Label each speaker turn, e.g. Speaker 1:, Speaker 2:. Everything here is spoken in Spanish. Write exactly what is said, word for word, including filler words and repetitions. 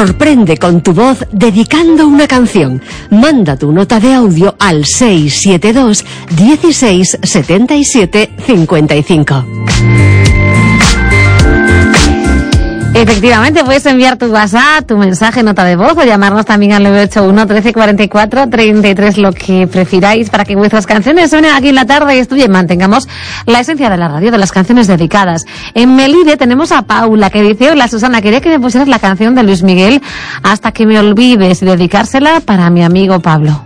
Speaker 1: Sorprende con tu voz dedicando una canción. Manda tu nota de audio al seis siete dos, dieciséis, setenta y siete, cincuenta y cinco.
Speaker 2: Efectivamente, puedes enviar tu WhatsApp, tu mensaje, nota de voz o llamarnos también al nueve ocho uno, trece cuarenta y cuatro, treinta y tres, lo que prefiráis, para que vuestras canciones suenen aquí en la tarde y estudien, mantengamos la esencia de la radio, de las canciones dedicadas. En Melide tenemos a Paula, que dice: hola Susana, quería que me pusieras la canción de Luis Miguel, Hasta que me olvides, y dedicársela para mi amigo Pablo.